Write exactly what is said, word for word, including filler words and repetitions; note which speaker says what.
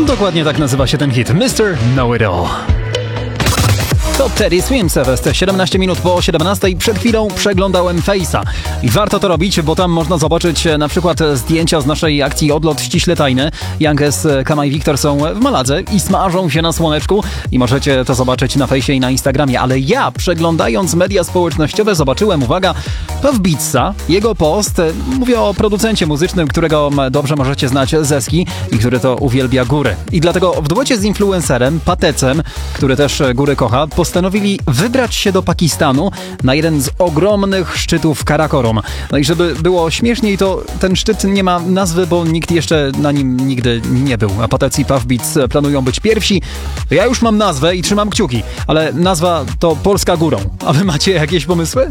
Speaker 1: Dokładnie tak nazywa się ten hit. mister Know It All. To Teddy Swims, siedemnaście minut po siedemnastej. Przed chwilą przeglądałem Face'a. I warto to robić, bo tam można zobaczyć na przykład zdjęcia z naszej akcji Odlot ściśle tajny. Youngest, Kama i Wiktor są w Maladze i smażą się na słoneczku. I możecie to zobaczyć na Face'ie i na Instagramie. Ale ja, przeglądając media społecznościowe, zobaczyłem, uwaga, Puff Beatsa, jego post. Mówię o producencie muzycznym, którego dobrze możecie znać z Eski i który to uwielbia góry. I dlatego w duecie z influencerem, Patecem, który też góry kocha, postanowili wybrać się do Pakistanu na jeden z ogromnych szczytów Karakorum. No i żeby było śmieszniej, to ten szczyt nie ma nazwy, bo nikt jeszcze na nim nigdy nie był. A Patec i Puff Beats planują być pierwsi. Ja już mam nazwę i trzymam kciuki, ale nazwa to Polska Górą. A wy macie jakieś pomysły?